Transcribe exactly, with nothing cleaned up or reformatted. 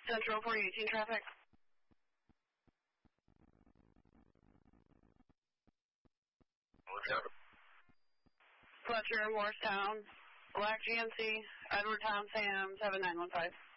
Central forty eighteen traffic. Fletcher, Morristown, Black G M C, Edward Tom Sam, seven nine one five.